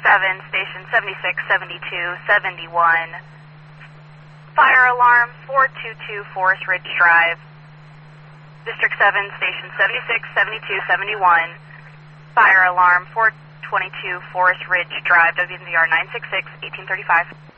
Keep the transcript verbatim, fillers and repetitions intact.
seven, Station seventy-six, seventy-two, seventy-one. Fire alarm, four two two Forest Ridge Drive. District seven, Station seventy-six, seventy-two, seventy-one. Fire alarm, four twenty-two Forest Ridge Drive, W M V R nine six six, eighteen thirty-five.